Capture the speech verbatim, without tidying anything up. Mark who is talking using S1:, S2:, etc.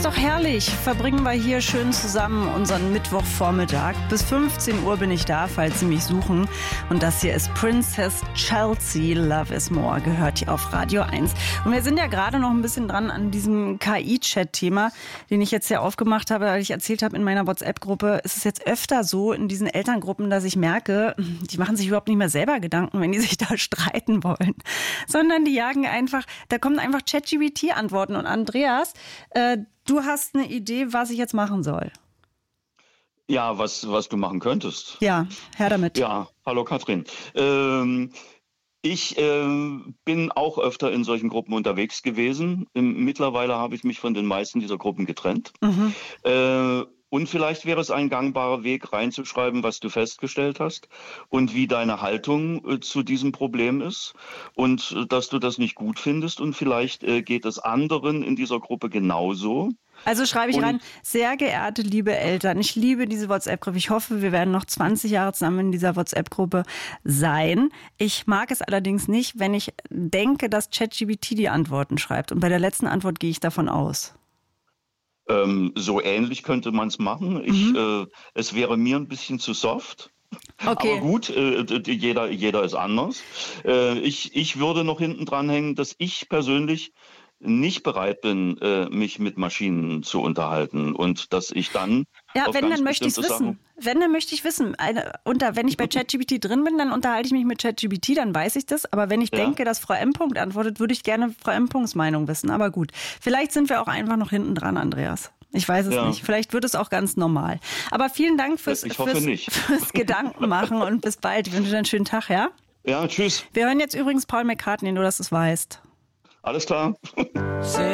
S1: doch herrlich. Verbringen wir hier schön zusammen unseren Mittwochvormittag. Bis fünfzehn Uhr bin ich da, falls Sie mich suchen. Und das hier ist Princess Chelsea, Love is More, gehört hier auf Radio eins. Und wir sind ja gerade noch ein bisschen dran an diesem K I-Chat-Thema, den ich jetzt hier aufgemacht habe, weil ich erzählt habe in meiner WhatsApp-Gruppe. Es ist jetzt öfter so in diesen Elterngruppen, dass ich merke, die machen sich überhaupt nicht mehr selber Gedanken, wenn die sich da streiten wollen. Sondern die jagen einfach, da kommen einfach ChatGPT-Antworten. Und Andreas, äh, du hast eine Idee, was ich jetzt machen soll.
S2: Ja, was, was du machen könntest.
S1: Ja, her damit.
S2: Ja, hallo Katrin. Ähm, ich ähm, bin auch öfter in solchen Gruppen unterwegs gewesen. Ähm, mittlerweile habe ich mich von den meisten dieser Gruppen getrennt. Mhm. Äh, Und vielleicht wäre es ein gangbarer Weg, reinzuschreiben, was du festgestellt hast und wie deine Haltung äh, zu diesem Problem ist und äh, dass du das nicht gut findest und vielleicht äh, geht es anderen in dieser Gruppe genauso.
S1: Also schreibe ich und rein, sehr geehrte liebe Eltern, ich liebe diese WhatsApp-Gruppe. Ich hoffe, wir werden noch zwanzig Jahre zusammen in dieser WhatsApp-Gruppe sein. Ich mag es allerdings nicht, wenn ich denke, dass ChatGPT die Antworten schreibt. Und bei der letzten Antwort gehe ich davon aus.
S2: Ähm, so ähnlich könnte man es machen. Ich, mhm. äh, es wäre mir ein bisschen zu soft. Okay. Aber gut, äh, jeder, jeder ist anders. Äh, ich, ich würde noch hinten dran hängen, dass ich persönlich nicht bereit bin, äh, mich mit Maschinen zu unterhalten und dass ich dann
S1: ja, wenn, dann möchte ich es wissen. Wenn, dann möchte ich wissen. Eine, unter, wenn ich bei ChatGPT drin bin, dann unterhalte ich mich mit ChatGPT, dann weiß ich das. Aber wenn ich ja. denke, dass Frau M. antwortet, würde ich gerne Frau M. Meinung wissen. Aber gut, vielleicht sind wir auch einfach noch hinten dran, Andreas. Ich weiß es ja. nicht. Vielleicht wird es auch ganz normal. Aber vielen Dank fürs,
S2: ich hoffe
S1: fürs,
S2: nicht.
S1: fürs Gedankenmachen und bis bald. Ich wünsche dir einen schönen Tag, ja?
S2: Ja, tschüss.
S1: Wir hören jetzt übrigens Paul McCartney, nur dass du es weißt.
S2: Alles klar.